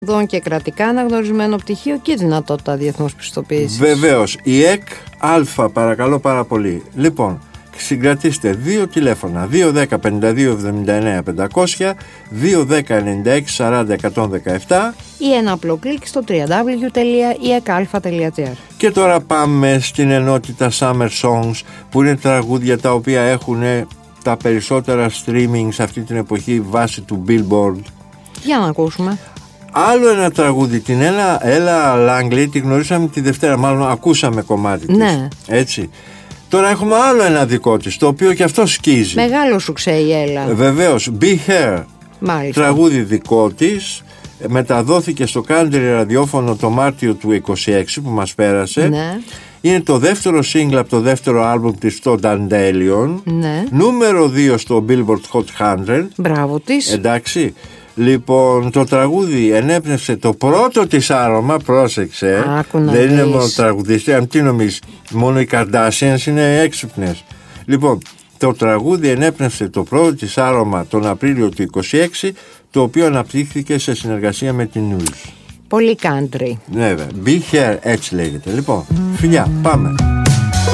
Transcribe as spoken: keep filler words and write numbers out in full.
Δόν και κρατικά αναγνωρισμένο πτυχίο και δυνατότητα διεθνούς πιστοποίησης. Βεβαίως. Η ΕΚ Α, παρακαλώ πάρα πολύ. Λοιπόν, συγκρατήστε δύο τηλέφωνα, δύο ένα μηδέν πέντε δύο εβδομήντα εννέα πεντακόσια, δύο ένα μηδέν ενενήντα έξι σαράντα εκατόν δεκαεπτά ή ένα απλό κλικ στο double-u double-u double-u τελεία ι εκ αλφα τελεία τζι άρ. Και τώρα πάμε στην ενότητα Summer Songs, που είναι τραγούδια τα οποία έχουν τα περισσότερα streaming σε αυτή την εποχή βάσει του Billboard. Για να ακούσουμε. Άλλο ένα τραγούδι, την Ella, Ella Langley, τη γνωρίσαμε τη Δευτέρα, μάλλον ακούσαμε κομμάτι της. Ναι. Έτσι. Τώρα έχουμε άλλο ένα δικό της, το οποίο και αυτό σκίζει. Μεγάλο σου ξέρει η Ella. Βεβαίως, Be Here. Μάλιστα. Τραγούδι δικό της. Μεταδόθηκε στο country ραδιόφωνο το Μάρτιο του είκοσι έξι που μας πέρασε. Ναι. Είναι το δεύτερο single από το δεύτερο άλμπουμ της στο Dandelion. Ναι. Νούμερο δύο στο Billboard Hot εκατό. Μπράβο της. Εντάξει. Λοιπόν, το τραγούδι ενέπνευσε το πρώτο της άρωμα, πρόσεξε. Άκου να δεν δεις. είναι μόνο τραγουδιστή, αν τι νομίζεις, μόνο οι Kardashians είναι έξυπνες. Λοιπόν, το τραγούδι ενέπνευσε το πρώτο της άρωμα τον Απρίλιο του είκοσι έξι, το οποίο αναπτύχθηκε σε συνεργασία με την News. Πολύ country. Ναι, βέβαια. Be Here, έτσι λέγεται. Λοιπόν, φιλιά, πάμε.